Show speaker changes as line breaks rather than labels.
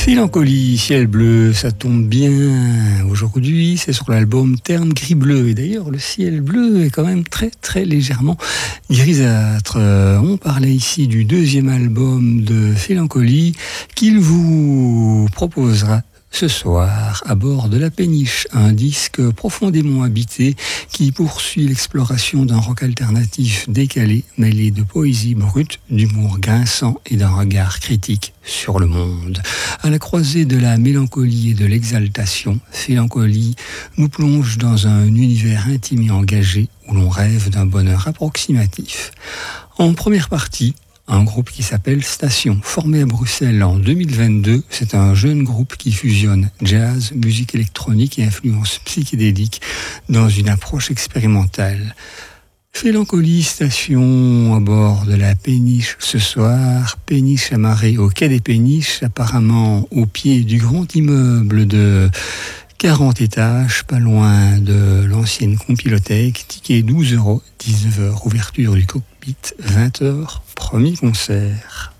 Mélancolie, ciel bleu, ça tombe bien. Aujourd'hui, c'est sur l'album Terne gris-bleu. Et d'ailleurs, le ciel bleu est quand même très très légèrement grisâtre. On parlait ici du deuxième album de Mélancolie qu'il vous proposera ce soir, à bord de la Péniche, un disque profondément habité qui poursuit l'exploration d'un rock alternatif décalé, mêlé de poésie brute, d'humour grinçant et d'un regard critique sur le monde. À la croisée de la mélancolie et de l'exaltation, Mélancolie nous plonge dans un univers intime et engagé où l'on rêve d'un bonheur approximatif. En première partie, un groupe qui s'appelle Station, formé à Bruxelles en 2022. C'est un jeune groupe qui fusionne jazz, musique électronique et influence psychédélique dans une approche expérimentale. Mélancolie, Station à bord de la Péniche ce soir. Péniche amarrée au quai des Péniches, apparemment au pied du grand immeuble de 40 étages, pas loin de l'ancienne Compilothèque. Ticket 12 €, 19 h, ouverture du cockpit, 20 h, premier concert.